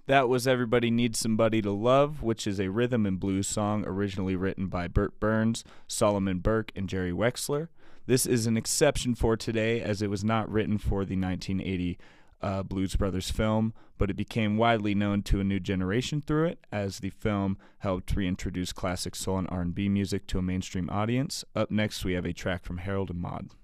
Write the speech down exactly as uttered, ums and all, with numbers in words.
That was Everybody Needs Somebody to Love, which is a rhythm and blues song originally written by Burt Burns, Solomon Burke, and Jerry Wexler. This is an exception for today as it was not written for the nineteen eighty uh, Blues Brothers film, but it became widely known to a new generation through it as the film helped reintroduce classic soul and R and B music to a mainstream audience. Up next, we have a track from Harold and Maude.